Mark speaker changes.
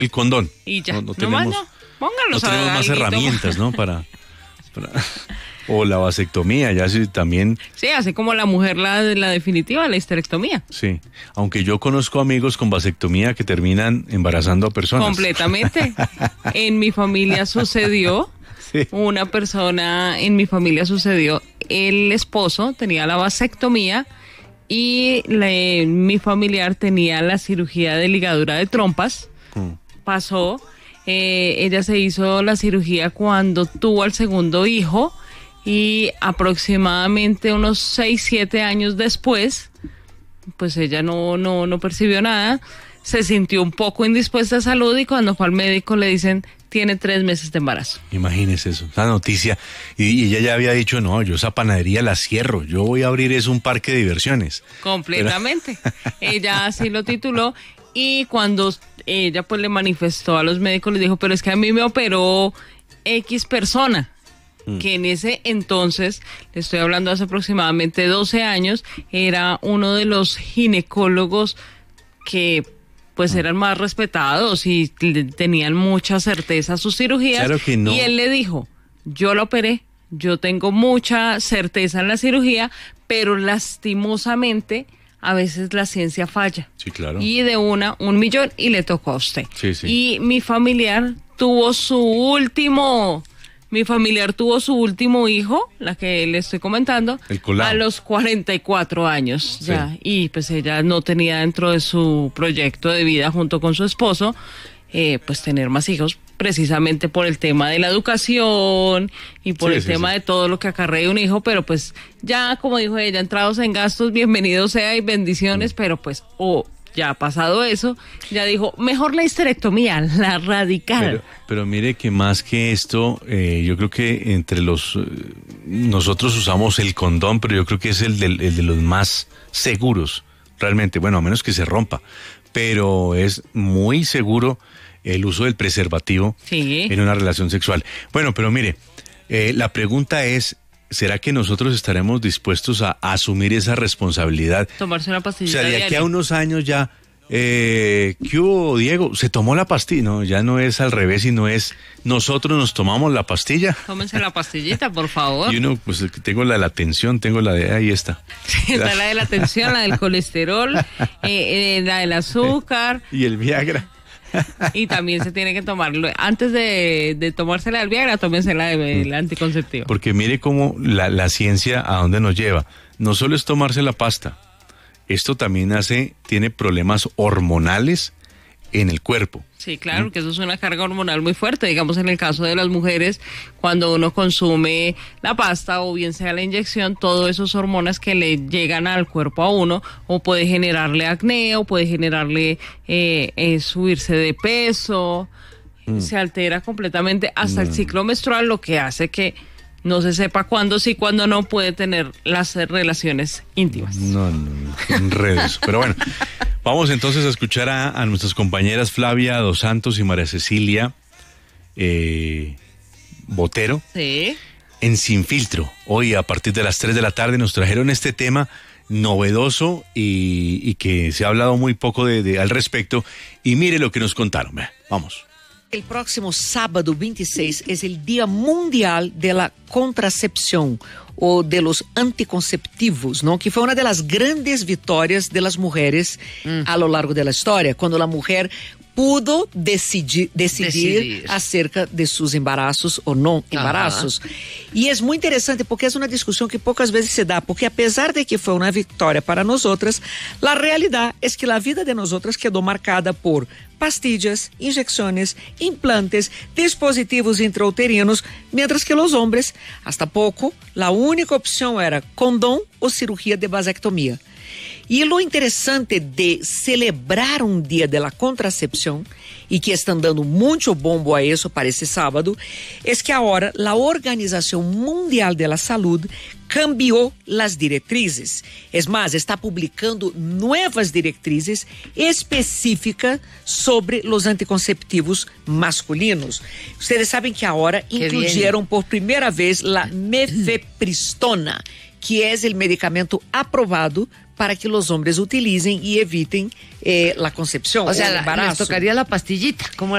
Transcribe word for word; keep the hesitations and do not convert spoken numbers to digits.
Speaker 1: el condón.
Speaker 2: Y ya,
Speaker 1: no, no
Speaker 2: no
Speaker 1: tenemos,
Speaker 2: más, no. Póngalos
Speaker 1: no tenemos
Speaker 2: a
Speaker 1: más
Speaker 2: alguito.
Speaker 1: herramientas, ¿no? Para, para o la vasectomía, ya sí también.
Speaker 2: Sí, así como la mujer la, la definitiva, la histerectomía.
Speaker 1: Sí, aunque yo conozco amigos con vasectomía que terminan embarazando a personas.
Speaker 2: Completamente. En mi familia sucedió,
Speaker 1: Sí.
Speaker 2: una persona en mi familia sucedió, el esposo tenía la vasectomía y la, mi familiar tenía la cirugía de ligadura de trompas.
Speaker 1: Mm.
Speaker 2: Pasó, eh, ella se hizo la cirugía cuando tuvo al segundo hijo y aproximadamente unos seis, siete años después, pues ella no, no, no percibió nada, se sintió un poco indispuesta de salud y cuando fue al médico le dicen, tiene tres meses de embarazo.
Speaker 1: Imagínese eso, esa noticia. Y, y ella ya había dicho, no, yo esa panadería la cierro, yo voy a abrir es un parque de diversiones.
Speaker 2: Completamente. Pero... ella así lo tituló y cuando ella pues le manifestó a los médicos, les dijo, pero es que a mí me operó X persona. Mm. Que en ese entonces, le estoy hablando hace aproximadamente doce años, era uno de los ginecólogos que pues eran más respetados y tenían mucha certeza a sus cirugías.
Speaker 1: Claro que no.
Speaker 2: Y él le dijo, yo la operé, yo tengo mucha certeza en la cirugía, pero lastimosamente a veces la ciencia falla.
Speaker 1: Sí, claro.
Speaker 2: Y de una, un millón, y le tocó a usted.
Speaker 1: Sí, sí.
Speaker 2: Y mi familiar tuvo su último... Mi familiar tuvo su último hijo, la que le estoy comentando, a los cuarenta y cuatro años sí. ya. Y pues ella no tenía dentro de su proyecto de vida junto con su esposo, eh, pues tener más hijos, precisamente por el tema de la educación y por
Speaker 1: sí,
Speaker 2: el
Speaker 1: sí,
Speaker 2: tema
Speaker 1: sí.
Speaker 2: de todo lo que acarrea un hijo, pero pues ya, como dijo ella, entrados en gastos, bienvenido sea y bendiciones, mm. pero pues, oh, ya pasado eso, ya dijo, mejor la histerectomía, la radical.
Speaker 1: Pero, pero mire que más que esto, eh, yo creo que entre los, eh, nosotros usamos el condón, pero yo creo que es el de, el de los más seguros, realmente, bueno, a menos que se rompa, pero es muy seguro el uso del preservativo
Speaker 2: sí.
Speaker 1: en una relación sexual. Bueno, pero mire, eh, la pregunta es, ¿será que nosotros estaremos dispuestos a, a asumir esa responsabilidad?
Speaker 2: Tomarse una pastillita
Speaker 1: O sea, de aquí
Speaker 2: diaria.
Speaker 1: a unos años ya, eh, ¿qué hubo, Diego? ¿Se tomó la pastilla? No, ya no es al revés, sino es nosotros nos tomamos la pastilla.
Speaker 2: Tómense la pastillita, por favor.
Speaker 1: Y uno, pues tengo la de la tensión, tengo la de, ahí está.
Speaker 2: Está la de la tensión, la del colesterol, eh, eh, la del azúcar.
Speaker 1: Y el Viagra.
Speaker 2: Y también se tiene que tomarlo, antes de, de tomarse la del Viagra, tómense la del anticonceptivo.
Speaker 1: Porque mire cómo la, la ciencia a dónde nos lleva. No solo es tomarse la pasta, esto también hace, tiene problemas hormonales en el cuerpo.
Speaker 2: Sí, claro, ¿Mm? que eso es una carga hormonal muy fuerte. Digamos, en el caso de las mujeres, cuando uno consume la pasta o bien sea la inyección, todas esas hormonas que le llegan al cuerpo a uno, o puede generarle acné, o puede generarle eh, eh, subirse de peso, mm. se altera completamente hasta mm. el ciclo menstrual, lo que hace que no se sepa cuándo sí, cuándo no puede tener las relaciones íntimas.
Speaker 1: No, no, no, en redes. Pero bueno, vamos entonces a escuchar a, a nuestras compañeras Flavia Dos Santos y María Cecilia eh, Botero.
Speaker 2: Sí.
Speaker 1: En Sin Filtro. Hoy a partir de las tres de la tarde nos trajeron este tema novedoso y, y que se ha hablado muy poco de, de, al respecto. Y mire lo que nos contaron. Vamos.
Speaker 3: El próximo sábado veintiséis es el Día Mundial de la Contracepción o de los anticonceptivos, ¿no? Que fue una de las grandes victorias de las mujeres mm. a lo largo de la historia, cuando la mujer pudo decidir, decidir, decidir acerca de sus embarazos o no embarazos. Ajá. E é muito interessante porque é uma discussão que poucas vezes se dá, porque apesar de que foi uma vitória para nós outras, a realidade é que a vida de nós outras quedou marcada por pastillas, injeções, implantes, dispositivos intrauterinos, mientras que os homens, hasta pouco, a única opção era condom ou cirurgia de vasectomia. E o interessante de celebrar um dia da contracepção, e que estão dando muito bombo a isso para esse sábado, é que agora a Organização Mundial da Saúde cambiou as diretrizes. É mais, está publicando novas diretrizes específicas sobre os anticonceptivos masculinos. Vocês sabem que agora incluíram por primeira vez a mifepristona, que é o medicamento aprovado para que los hombres utilicen y eviten eh, la concepción
Speaker 4: O sea,
Speaker 3: o el
Speaker 4: la-
Speaker 3: embarazo.
Speaker 4: les tocaría la pastillita, como